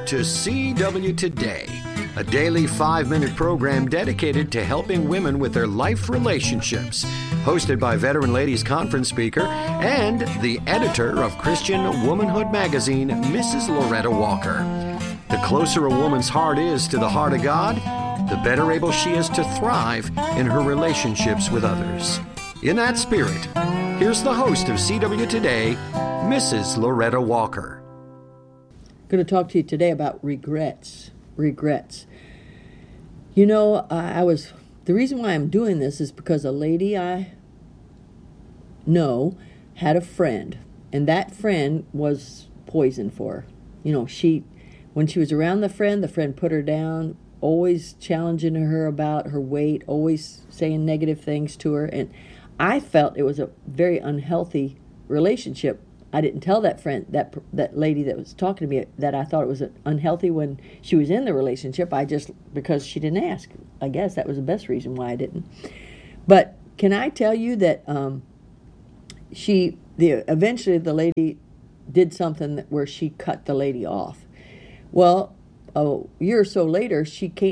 to CW Today, a daily 5-minute program dedicated to helping women with their life relationships. Hosted by Veteran Ladies Conference speaker and the editor of Christian Womanhood magazine, Mrs. Loretta Walker. The closer a woman's heart is to the heart of God, the better able she is to thrive in her relationships with others. In that spirit, here's the host of CW Today, Mrs. Loretta Walker. I'm going to talk to you today about regrets. You know, the reason why I'm doing this is because a lady I know had a friend, and that friend was poison for her. You know, when she was around the friend put her down, always challenging her about her weight, always saying negative things to her, and I felt it was a very unhealthy relationship. I didn't tell that friend, that lady that was talking to me, that I thought it was unhealthy when she was in the relationship. Because she didn't ask. I guess that was the best reason why I didn't. But can I tell you that eventually the lady did something where she cut the lady off. Well, a year or so later,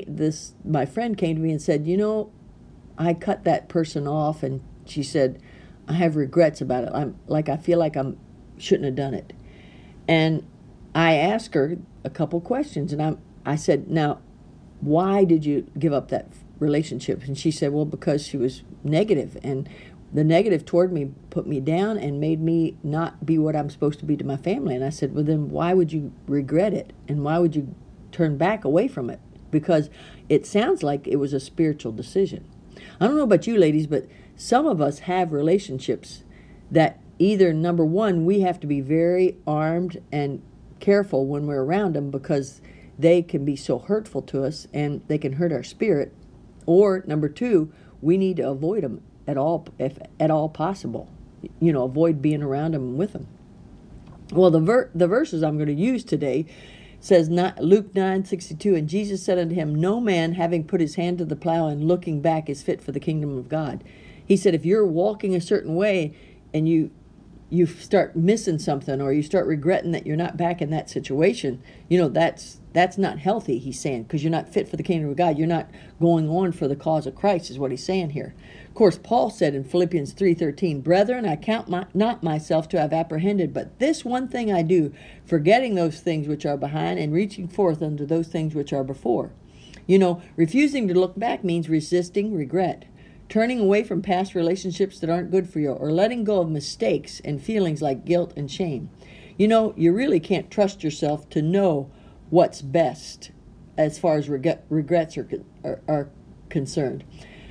my friend came to me and said, you know, I cut that person off, and she said, I have regrets about it. I feel like I shouldn't have done it. And I asked her a couple questions, and I said, now, why did you give up that relationship? And she said, well, because she was negative, and the negative toward me put me down and made me not be what I'm supposed to be to my family. And I said, well, then why would you regret it? And why would you turn back away from it? Because it sounds like it was a spiritual decision. I don't know about you ladies, but some of us have relationships that either, number one, we have to be very armed and careful when we're around them because they can be so hurtful to us and they can hurt our spirit. Or number two, we need to avoid them at all, if at all possible. You know, avoid being around them and with them. Well, the verses I'm going to use today says, Luke 9:62, and Jesus said unto him, no man having put his hand to the plow and looking back is fit for the kingdom of God. He said, if you're walking a certain way and you start missing something, or you start regretting that you're not back in that situation, you know, that's not healthy, he's saying, because you're not fit for the kingdom of God. You're not going on for the cause of Christ, is what he's saying here. Of course, Paul said in Philippians 3:13, brethren, I count not myself to have apprehended, but this one thing I do, forgetting those things which are behind and reaching forth unto those things which are before. You know, refusing to look back means resisting regret, turning away from past relationships that aren't good for you, or letting go of mistakes and feelings like guilt and shame. You know, you really can't trust yourself to know what's best as far as regrets are concerned.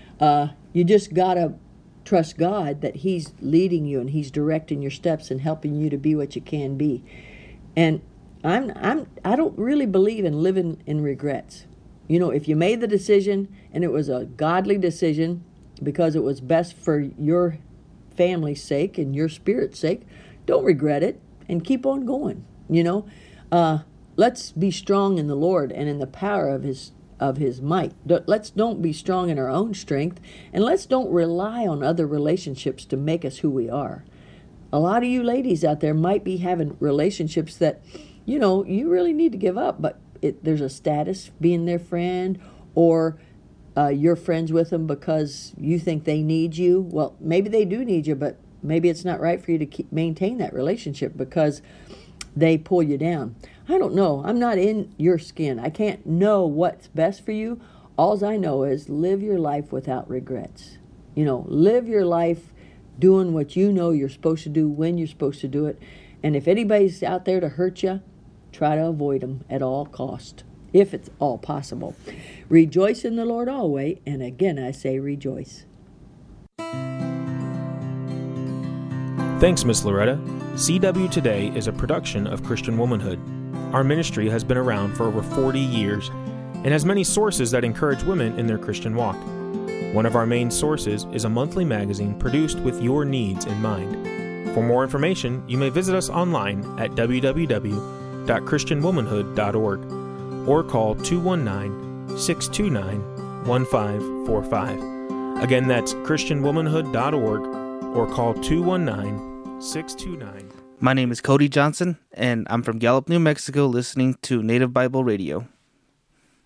You just gotta trust God that he's leading you and he's directing your steps and helping you to be what you can be. And I don't really believe in living in regrets. You know, if you made the decision and it was a godly decision because it was best for your family's sake and your spirit's sake, don't regret it and keep on going. You know, let's be strong in the Lord and in the power of his might. Let's don't be strong in our own strength, and let's don't rely on other relationships to make us who we are. A lot of you ladies out there might be having relationships that, you know, you really need to give up, but there's a status being their friend, or you're friends with them because you think they need you. Well, maybe they do need you, but maybe it's not right for you to maintain that relationship because they pull you down. I don't know. I'm not in your skin. I can't know what's best for you. All I know is live your life without regrets. You know, live your life doing what you know you're supposed to do when you're supposed to do it. And if anybody's out there to hurt you, try to avoid them at all cost, if it's all possible. Rejoice in the Lord always, and again I say rejoice. Thanks, Miss Loretta. CW Today is a production of Christian Womanhood. Our ministry has been around for over 40 years and has many sources that encourage women in their Christian walk. One of our main sources is a monthly magazine produced with your needs in mind. For more information, you may visit us online at www.christianwomanhood.org or call 219-629-1545. Again, that's christianwomanhood.org or call 219-629-1545. My name is Cody Johnson, and I'm from Gallup, New Mexico, listening to Native Bible Radio.